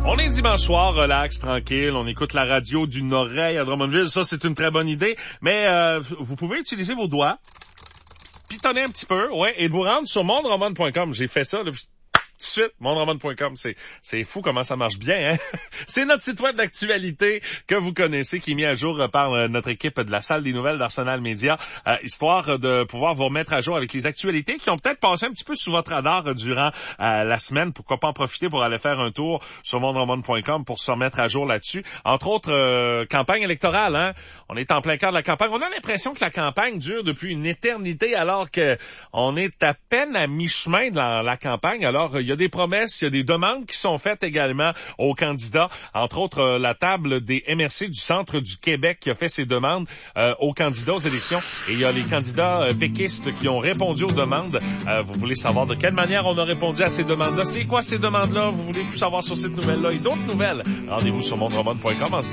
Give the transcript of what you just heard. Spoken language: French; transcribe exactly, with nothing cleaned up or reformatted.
On est dimanche soir, relax, tranquille, on écoute la radio d'une oreille à Drummondville, ça c'est une très bonne idée, mais euh, vous pouvez utiliser vos doigts, pitonner un petit peu, ouais, et vous rendre sur mondroman point com. J'ai fait ça, là, tout de suite, mondroman point com, c'est c'est fou comment ça marche bien, hein? C'est notre site web d'actualité que vous connaissez, qui est mis à jour par euh, notre équipe de la salle des nouvelles d'Arsenal Média, euh, histoire de pouvoir vous remettre à jour avec les actualités qui ont peut-être passé un petit peu sous votre radar euh, durant euh, la semaine. Pourquoi pas en profiter pour aller faire un tour sur mondroman point com pour se remettre à jour là-dessus. Entre autres, euh, campagne électorale, hein? On est en plein cœur de la campagne. On a l'impression que la campagne dure depuis une éternité alors que on est à peine à mi-chemin de la, la campagne. Alors, il y a des promesses, il y a des demandes qui sont faites également aux candidats. Entre autres, euh, la table des M R C du centre du Québec qui a fait ses demandes euh, aux candidats aux élections. Et il y a les candidats euh, péquistes qui ont répondu aux demandes. Euh, vous voulez savoir de quelle manière on a répondu à ces demandes-là? C'est quoi ces demandes-là? Vous voulez tout savoir sur cette nouvelle-là et d'autres nouvelles? Rendez-vous sur mondroman point com en